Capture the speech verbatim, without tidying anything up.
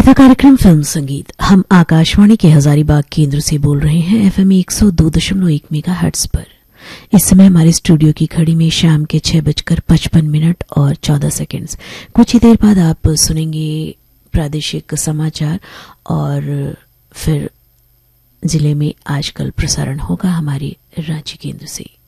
था कार्यक्रम फिल्म संगीत। हम आकाशवाणी के हजारीबाग केंद्र से बोल रहे हैं एफएम एक सौ दो दशमलव एक मेगाहर्ट्ज पर। इस समय हमारे स्टूडियो की घड़ी में शाम के छह बजकर पचपन मिनट और चौदह सेकंड्स। कुछ ही देर बाद आप सुनेंगे प्रादेशिक समाचार और फिर जिले में आजकल प्रसारण होगा हमारे रांची केंद्र से।